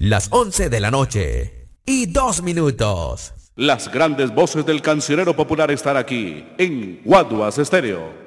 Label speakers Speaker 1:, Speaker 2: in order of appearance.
Speaker 1: las 11 de la noche y 2 minutos.
Speaker 2: Las grandes voces del cancionero popular están aquí en Guaduas Estéreo.